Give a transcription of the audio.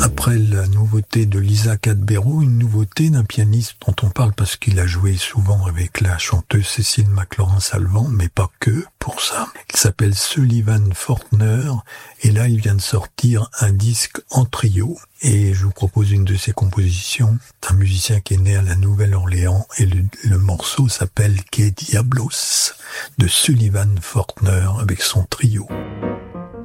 Après la nouveauté de Lisa Cadbero, une nouveauté d'un pianiste dont on parle parce qu'il a joué souvent avec la chanteuse Cécile McLaurin-Salvant, mais pas que pour ça. Il s'appelle Sullivan Fortner et là il vient de sortir un disque en trio et je vous propose une de ses compositions d'un musicien qui est né à la Nouvelle-Orléans et le morceau s'appelle Que Diablos de Sullivan Fortner avec son trio.